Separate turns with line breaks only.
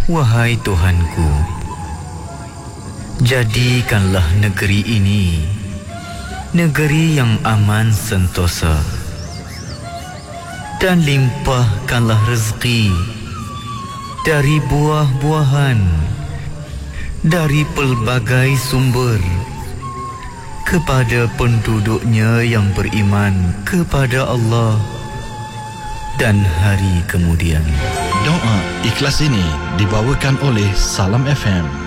Wahai Tuhanku, jadikanlah negeri ini negeri yang aman sentosa, dan limpahkanlah rezeki dari buah-buahan, dari pelbagai sumber kepada penduduknya yang beriman kepada Allah dan hari kemudian.
Doa ikhlas ini dibawakan oleh Salam FM.